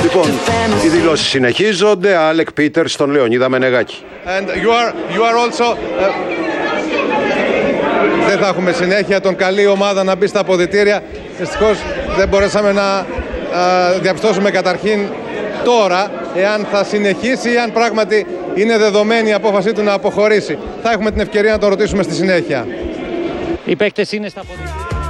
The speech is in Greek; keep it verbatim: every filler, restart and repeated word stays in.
Λοιπόν, οι δηλώσεις συνεχίζονται. Άλεκ Πίτερς στον Λεωνίδα Μενεγάκη. And you are, you are also, uh... Δεν θα έχουμε συνέχεια, τον καλή ομάδα να μπει στα αποδυτήρια. Δυστυχώς δεν μπορέσαμε να uh, διαπιστώσουμε καταρχήν τώρα εάν θα συνεχίσει ή αν πράγματι είναι δεδομένη η απόφασή του να αποχωρήσει. Θα έχουμε την ευκαιρία να το ρωτήσουμε στη συνέχεια. Οι παίκτες είναι στα αποδυτήρια.